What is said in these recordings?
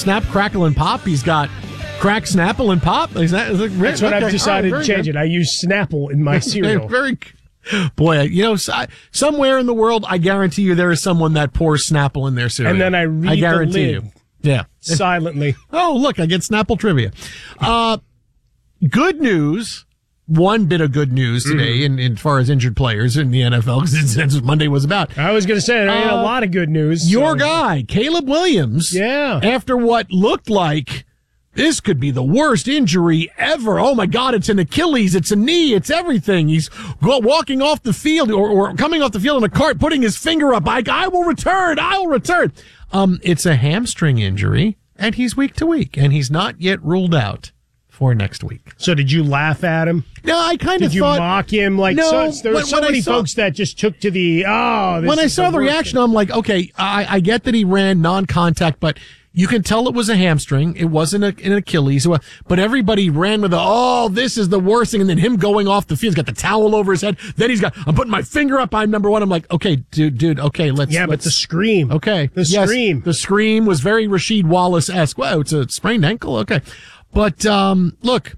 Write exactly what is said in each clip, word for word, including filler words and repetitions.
snap, crackle, and pop. He's got crack, snapple, and pop. Is that, is that, That's what okay. I've decided right, to change good. it. I use Snapple in my cereal. Very, boy, you know, somewhere in the world, I guarantee you there is someone that pours Snapple in their cereal. And then I read I guarantee the lid you. Yeah. silently. Oh, look, I get Snapple trivia. Uh, good news. One bit of good news today mm. in, in as far as injured players in the N F L, because that's what Monday was about. I was going to say, there ain't uh, a lot of good news. Your so. guy, Caleb Williams, yeah. after what looked like this could be the worst injury ever. Oh, my God, it's an Achilles, it's a knee, it's everything. He's walking off the field or, or coming off the field in a cart, putting his finger up. I, I will return, I will return. Um, it's a hamstring injury, and he's week to week, and he's not yet ruled out for next week. So did you laugh at him? No, I kind did of you thought... mock him? Like, no, so, there were when, so when many saw, folks that just took to the, oh, this When I saw the, the reaction, I'm like, okay, I, I get that he ran non-contact, but you can tell it was a hamstring. It wasn't a, an Achilles. But everybody ran with the, oh, this is the worst thing. And then him going off the field, he's got the towel over his head. Then he's got, I'm putting my finger up. I'm number one. I'm like, okay, dude, dude, okay, let's. Yeah, let's, but the scream. Okay. The yes, scream. The scream was very Rasheed Wallace-esque. Wow, it's a sprained ankle. Okay. But, um, look,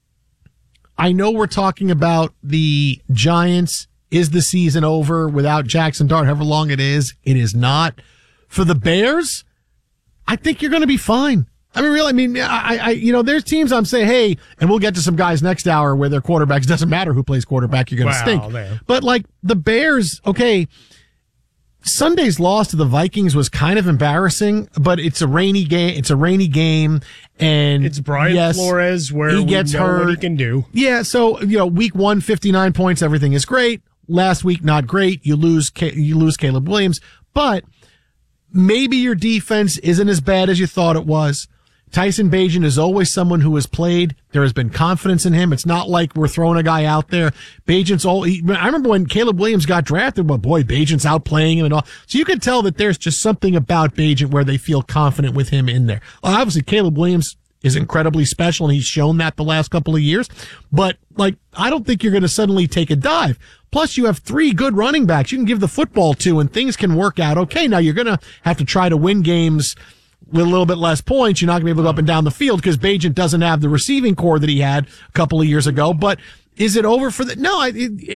I know we're talking about the Giants. Is the season over without Jackson Dart, however long it is? It is not. For the Bears, I think you're going to be fine. I mean, really, I mean, I, I, you know, there's teams I'm saying, hey, and we'll get to some guys next hour where their quarterbacks, doesn't matter who plays quarterback, you're going to wow, stink. Man. But like the Bears, okay, Sunday's loss to the Vikings was kind of embarrassing, but it's a rainy game. It's a rainy game, and it's Brian yes, Flores where he we gets know hurt. what he can do. Yeah, so you know, week one, fifty-nine points, everything is great. Last week, not great. You lose, you lose Caleb Williams, but maybe your defense isn't as bad as you thought it was. Tyson Bagent is always someone who has played. There has been confidence in him. It's not like we're throwing a guy out there. Bagent's all, he, I remember when Caleb Williams got drafted, well, boy, Bagent's outplaying him and all. So you could tell that there's just something about Bagent where they feel confident with him in there. Well, obviously, Caleb Williams is incredibly special, and he's shown that the last couple of years. But, like, I don't think you're going to suddenly take a dive. Plus, you have three good running backs you can give the football to, and things can work out okay. Now, you're going to have to try to win games with a little bit less points. You're not going to be able to go up and down the field because Bagent doesn't have the receiving core that he had a couple of years ago. But is it over for the... No, I... It,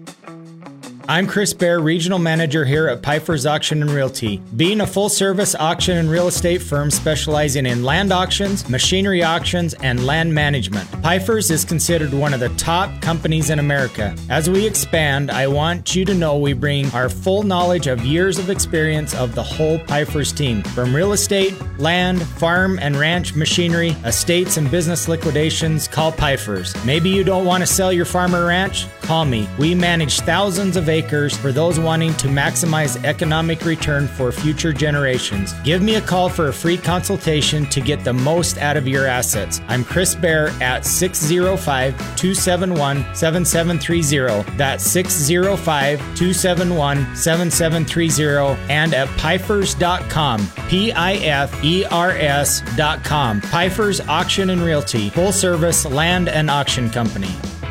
I'm Chris Bear, Regional Manager here at Piper's Auction and Realty. Being a full-service auction and real estate firm specializing in land auctions, machinery auctions, and land management, Piper's is considered one of the top companies in America. As we expand, I want you to know we bring our full knowledge of years of experience of the whole Piper's team. From real estate, land, farm and ranch machinery, estates and business liquidations, call Piper's. Maybe you don't want to sell your farm or ranch? Call me. We manage thousands of acres for those wanting to maximize economic return for future generations. Give me a call for a free consultation to get the most out of your assets. I'm Chris Bear at six oh five, two seven one, seven seven three oh. That's six oh five, two seven one, seven seven three oh and at pifers dot com. P I F E R S dot com. Piper's Auction and Realty, full service land and auction company.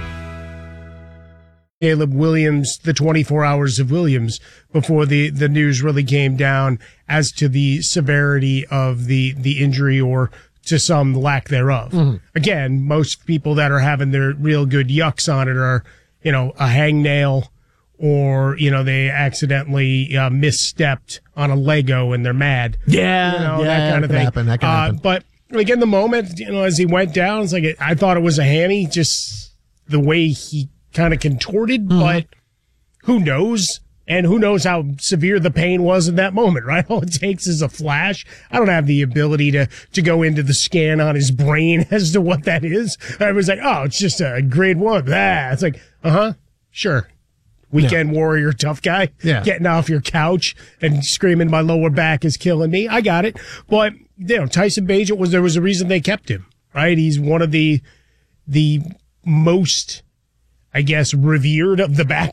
Caleb Williams, the twenty-four hours of Williams before the, the news really came down as to the severity of the, the injury or to some lack thereof. Mm-hmm. Again, most people that are having their real good yucks on it are, you know, a hangnail or, you know, they accidentally uh, misstepped on a Lego and they're mad. Yeah, you know, yeah, that kind of that thing. Happen, that can uh, happen. But like in the moment, you know, as he went down, it's like, I thought it was a hammy, just the way he kind of contorted, mm-hmm. but who knows? And who knows how severe the pain was in that moment, right? All it takes is a flash. I don't have the ability to, to go into the scan on his brain as to what that is. I was like, oh, it's just a grade one. Ah, it's like, uh-huh, sure. Weekend yeah. warrior, tough guy. Yeah. Getting off your couch and screaming my lower back is killing me. I got it. But, you know, Tyson Bagent was, there was a reason they kept him, right? He's one of the, the most, I guess, revered of the back